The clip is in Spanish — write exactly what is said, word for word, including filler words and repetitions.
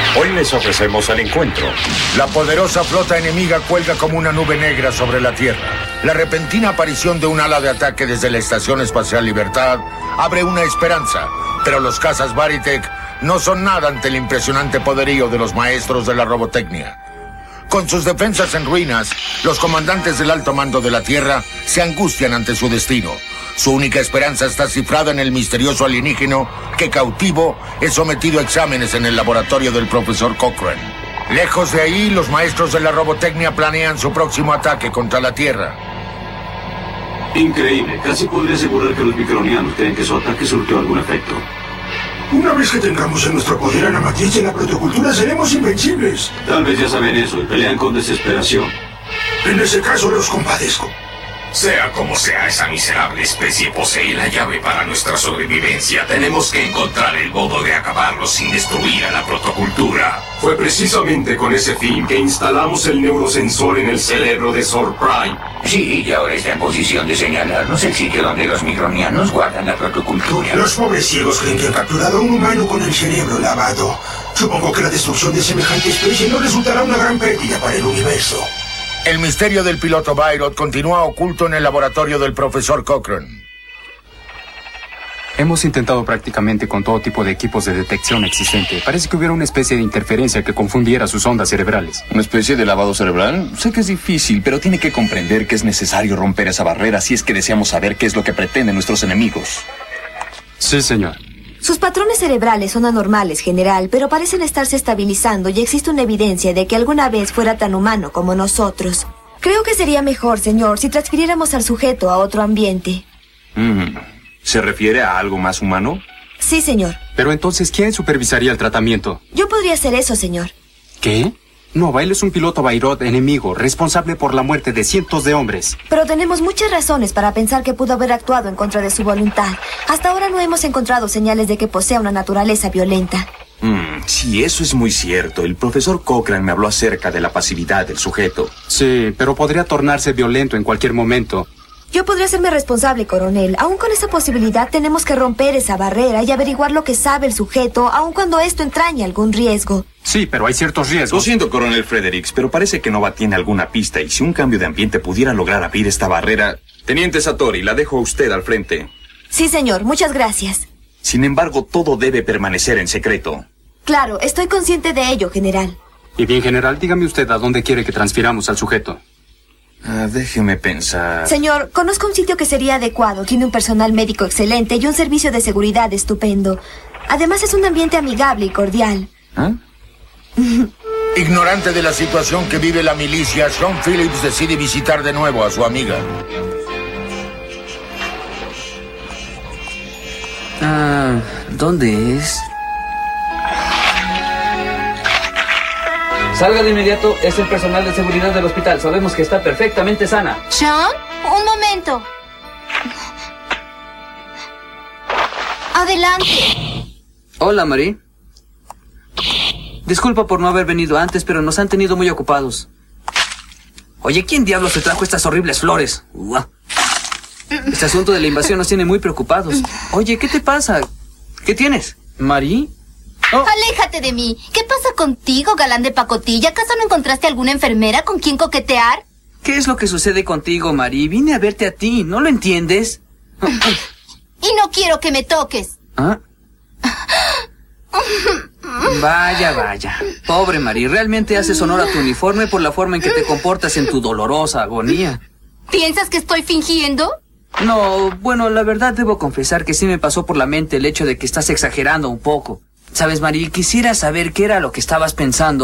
Hoy les ofrecemos el encuentro. La poderosa flota enemiga cuelga como una nube negra sobre la Tierra. La repentina aparición de un ala de ataque desde la Estación Espacial Libertad abre una esperanza, pero los cazas Baritech no son nada ante el impresionante poderío de los maestros de la robotecnia. Con sus defensas en ruinas, los comandantes del alto mando de la Tierra se angustian ante su destino. Su única esperanza está cifrada en el misterioso alienígeno que, cautivo, es sometido a exámenes en el laboratorio del profesor Cochrane. Lejos de ahí, los maestros de la robotecnia planean su próximo ataque contra la Tierra. Increíble. Casi podría asegurar que los micronianos creen que su ataque surtió algún efecto. Una vez que tengamos en nuestro poder a la matriz de la protocultura, seremos invencibles. Tal vez ya saben eso y pelean con desesperación. En ese caso, los compadezco. Sea como sea, esa miserable especie posee la llave para nuestra sobrevivencia. Tenemos que encontrar el modo de acabarlo sin destruir a la protocultura. Fue precisamente con ese fin que instalamos el neurosensor en el cerebro de Sor Prime. Sí, y ahora está en posición de señalarnos el sitio donde los micronianos guardan la protocultura. Los pobres ciegos creen que han capturado a un humano con el cerebro lavado. Supongo que la destrucción de semejante especie no resultará una gran pérdida para el universo. El misterio del piloto Byrod continúa oculto en el laboratorio del profesor Cochrane. Hemos intentado prácticamente con todo tipo de equipos de detección existente. Parece que hubiera una especie de interferencia que confundiera sus ondas cerebrales. ¿Una especie de lavado cerebral? Sé que es difícil, pero tiene que comprender que es necesario romper esa barrera si es que deseamos saber qué es lo que pretenden nuestros enemigos. Sí, señor. Sus patrones cerebrales son anormales, general, pero parecen estarse estabilizando y existe una evidencia de que alguna vez fuera tan humano como nosotros. Creo que sería mejor, señor, si transfiriéramos al sujeto a otro ambiente. Mm. ¿Se refiere a algo más humano? Sí, señor. Pero entonces, ¿quién supervisaría el tratamiento? Yo podría hacer eso, señor. ¿Qué? No, él es un piloto Byrod enemigo, responsable por la muerte de cientos de hombres. Pero tenemos muchas razones para pensar que pudo haber actuado en contra de su voluntad. Hasta ahora no hemos encontrado señales de que posea una naturaleza violenta. Mm, sí, eso es muy cierto. El profesor Cochrane me habló acerca de la pasividad del sujeto. Sí, pero podría tornarse violento en cualquier momento. Yo podría hacerme responsable, coronel. Aún con esa posibilidad tenemos que romper esa barrera y averiguar lo que sabe el sujeto, aun cuando esto entraña algún riesgo. Sí, pero hay ciertos riesgos. Lo siento, coronel Fredericks, pero parece que Nova tiene alguna pista y si un cambio de ambiente pudiera lograr abrir esta barrera... Teniente Satori, la dejo a usted al frente. Sí, señor. Muchas gracias. Sin embargo, todo debe permanecer en secreto. Claro, estoy consciente de ello, general. Y bien, general, dígame usted a dónde quiere que transfiramos al sujeto. Ah, déjeme pensar... Señor, conozco un sitio que sería adecuado. Tiene un personal médico excelente y un servicio de seguridad estupendo. Además, es un ambiente amigable y cordial. ¿Ah? Ignorante de la situación que vive la milicia, Sean Phillips decide visitar de nuevo a su amiga. Ah, ¿dónde es? Salga de inmediato, es el personal de seguridad del hospital. Sabemos que está perfectamente sana. ¿Sean? Un momento. Adelante. Hola, Marie. Disculpa por no haber venido antes, pero nos han tenido muy ocupados. Oye, ¿quién diablos te trajo estas horribles flores? Uah. Este asunto de la invasión nos tiene muy preocupados. Oye, ¿qué te pasa? ¿Qué tienes? ¿Marie? Oh. Aléjate de mí. ¿Qué pasa contigo, galán de pacotilla? ¿Acaso no encontraste alguna enfermera con quien coquetear? ¿Qué es lo que sucede contigo, Marie? Vine a verte a ti, ¿no lo entiendes? Y no quiero que me toques. ¿Ah? Vaya, vaya. Pobre Marie, realmente haces honor a tu uniforme por la forma en que te comportas en tu dolorosa agonía. ¿Piensas que estoy fingiendo? No, bueno, la verdad debo confesar que sí me pasó por la mente el hecho de que estás exagerando un poco. Sabes, Marie, quisiera saber qué era lo que estabas pensando.